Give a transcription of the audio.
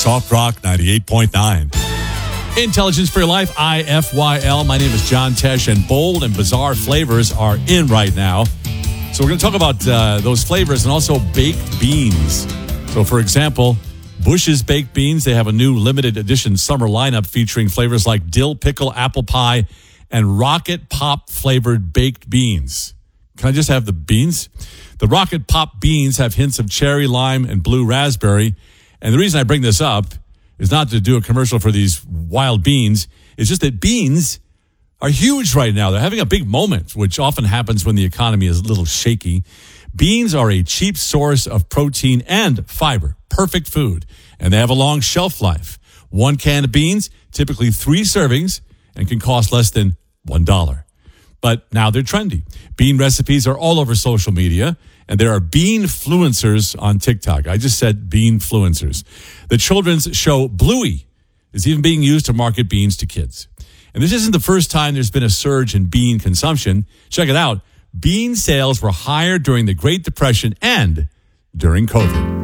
Soft Rock 98.9. Intelligence for Your Life, IFYL. My name is John Tesh, and bold and bizarre flavors are in right now. So we're going to talk about those flavors and also baked beans. So, for example, Bush's Baked Beans, they have a new limited edition summer lineup featuring flavors like dill pickle, apple pie, and rocket pop flavored baked beans. Can I just have the beans? The rocket pop beans have hints of cherry, lime, and blue raspberry. And the reason I bring this up is not to do a commercial for these wild beans. It's just that beans are huge right now. They're having a big moment, which often happens when the economy is a little shaky. Beans are a cheap source of protein and fiber. Perfect food. And they have a long shelf life. One can of beans, typically 3 servings, and can cost less than $1. But now they're trendy. Bean recipes are all over social media, and there are bean-fluencers on TikTok. I just said bean-fluencers. The children's show Bluey is even being used to market beans to kids. And this isn't the first time there's been a surge in bean consumption. Check it out. Bean sales were higher during the Great Depression and during COVID.